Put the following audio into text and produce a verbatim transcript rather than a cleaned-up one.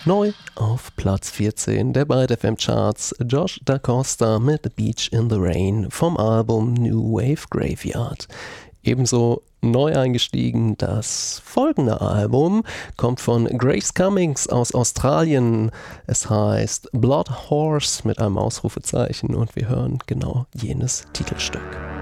Neu auf Platz vierzehn der Byte F M Charts Josh DaCosta mit The Beach in the Rain vom Album New Wave Graveyard. Ebenso neu eingestiegen das folgende Album, kommt von Grace Cummings aus Australien. Es heißt Blood Horse mit einem Ausrufezeichen und wir hören genau jenes Titelstück.